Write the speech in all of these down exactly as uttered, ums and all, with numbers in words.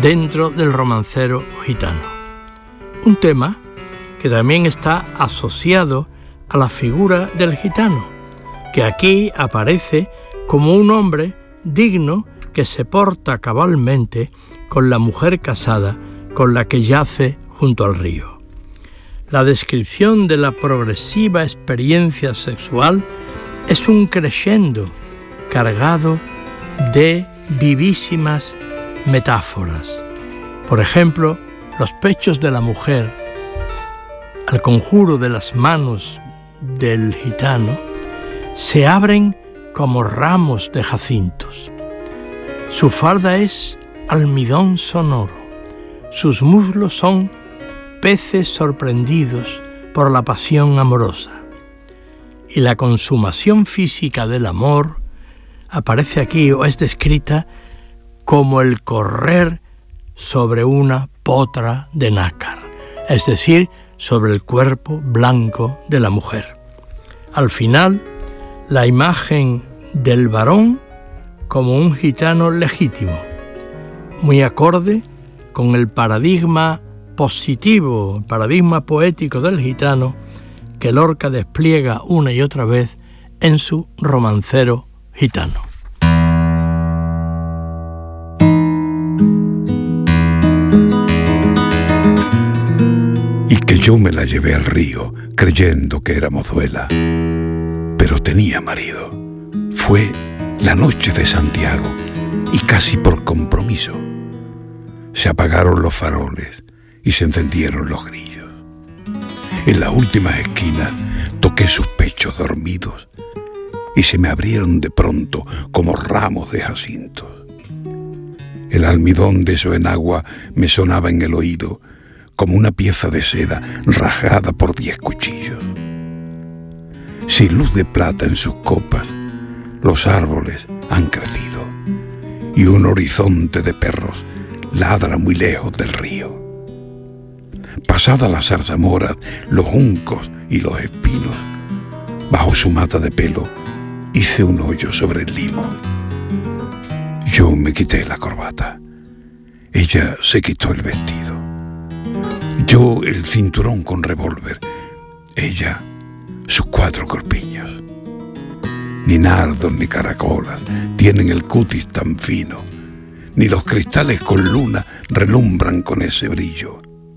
dentro del romancero gitano. Un tema que también está asociado a la figura del gitano, que aquí aparece como un hombre digno que se porta cabalmente con la mujer casada con la que yace junto al río. La descripción de la progresiva experiencia sexual es un crescendo cargado de vivísimas metáforas. Por ejemplo, los pechos de la mujer, al conjuro de las manos del gitano, se abren como ramos de jacintos. Su falda es almidón sonoro. Sus muslos son peces sorprendidos por la pasión amorosa. Y la consumación física del amor aparece aquí o es descrita como el correr sobre una potra de nácar, es decir, sobre el cuerpo blanco de la mujer. Al final, la imagen del varón como un gitano legítimo, muy acorde con el paradigma positivo, el paradigma poético del gitano que Lorca despliega una y otra vez en su romancero gitano. Y que yo me la llevé al río creyendo que era mozuela, pero tenía marido. Fue la noche de Santiago y casi por compromiso se apagaron los faroles y se encendieron los grillos. En las últimas esquinas toqué sus pechos dormidos y se me abrieron de pronto como ramos de jacintos. El almidón de su enagua me sonaba en el oído como una pieza de seda rajada por diez cuchillos. Sin luz de plata en sus copas, los árboles han crecido y un horizonte de perros ladra muy lejos del río. Pasadas las zarzamoras, los juncos y los espinos, bajo su mata de pelo hice un hoyo sobre el limo. Yo me quité la corbata, ella se quitó el vestido. Yo el cinturón con revólver, ella sus cuatro corpiños. Ni nardos ni caracolas tienen el cutis tan fino, ni los cristales con luna relumbran con ese brillo.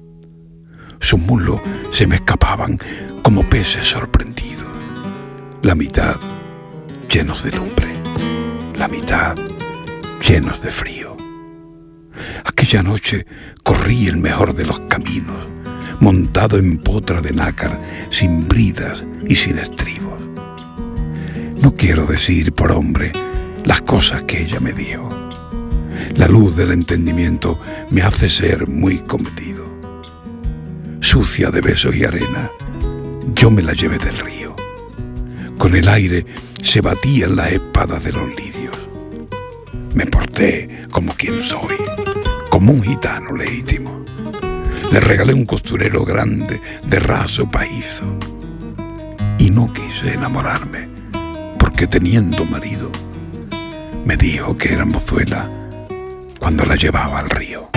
Sus muslos se me escapaban como peces sorprendidos, la mitad llenos de lumbre, la mitad llenos de frío. Aquella noche corrí el mejor de los caminos, montado en potra de nácar, sin bridas y sin estribos. No quiero decir por hombre las cosas que ella me dijo. La luz del entendimiento me hace ser muy cometido. Sucia de besos y arena, yo me la llevé del río. Con el aire se batían las espadas de los lirios. Me porté como quien soy, como un gitano legítimo. Le regalé un costurero grande de raso pajizo. Y no quise enamorarme, porque teniendo marido, me dijo que era mozuela cuando la llevaba al río.